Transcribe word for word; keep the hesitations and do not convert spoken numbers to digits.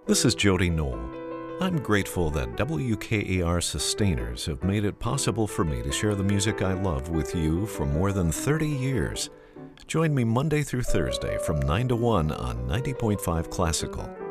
This is Jody Knoll. I'm grateful that W K A R Sustainers have made it possible for me to share the music I love with you for more than thirty years. Join me Monday through Thursday from nine to one on ninety point five Classical.